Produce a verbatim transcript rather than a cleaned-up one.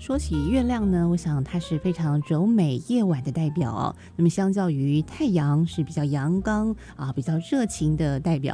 说起月亮呢，我想它是非常柔美夜晚的代表哦。那么相较于太阳是比较阳刚啊，比较热情的代表。